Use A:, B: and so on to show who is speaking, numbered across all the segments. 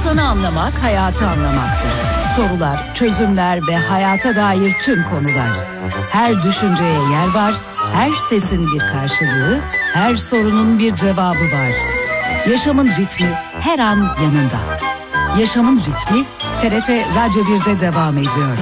A: İnsanı anlamak, hayatı anlamaktır. Sorular, çözümler ve hayata dair tüm konular. Her düşünceye yer var, her sesin bir karşılığı, her sorunun bir cevabı var. Yaşamın ritmi her an yanında. Yaşamın ritmi TRT Radyo 1'de devam ediyor.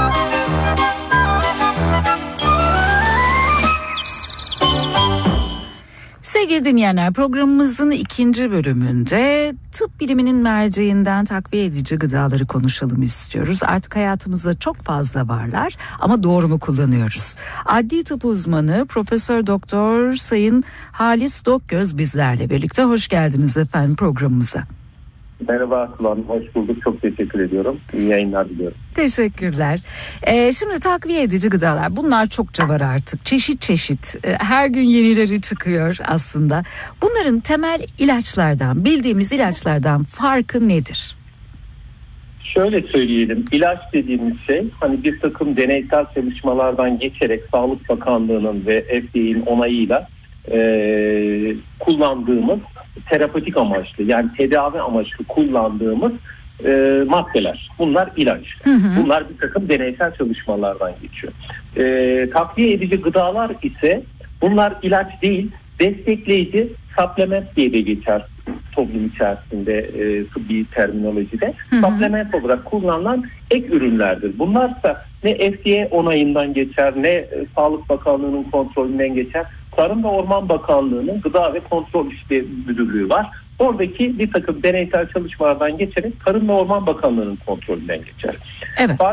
A: Sevgili dinleyenler, programımızın ikinci bölümünde tıp biliminin merceğinden takviye edici gıdaları konuşalım istiyoruz. Artık hayatımızda çok fazla varlar ama doğru mu kullanıyoruz? Adli tıp uzmanı Profesör Doktor Sayın Halis Dokgöz bizlerle birlikte. Hoş geldiniz efendim programımıza.
B: Merhaba Aslı Hanım, hoş bulduk. Çok teşekkür ediyorum. İyi yayınlar diliyorum.
A: Teşekkürler. Şimdi takviye edici gıdalar, bunlar çokça var artık. Çeşit çeşit. Her gün yenileri çıkıyor aslında. Bunların temel ilaçlardan, bildiğimiz ilaçlardan farkı nedir?
B: Şöyle söyleyelim, ilaç dediğimiz şey hani bir takım deneysel çalışmalardan geçerek Sağlık Bakanlığı'nın ve FDA'nin onayıyla kullandığımız terapetik amaçlı, yani tedavi amaçlı kullandığımız maddeler. Bunlar ilaç. Bunlar bir takım deneysel çalışmalardan geçiyor. Takviye edici gıdalar ise bunlar ilaç değil, destekleyici supplement diye de geçer toplum içerisinde tıbbi terminolojide. Supplement olarak kullanılan ek ürünlerdir. Bunlarsa ne FDA onayından geçer, ne Sağlık Bakanlığı'nın kontrolünden geçer. Tarım ve Orman Bakanlığı'nın Gıda ve Kontrol İşleri Müdürlüğü var. Oradaki bir takım deneysel çalışmalardan geçerek Tarım ve Orman Bakanlığı'nın kontrolünden geçer.
A: Evet.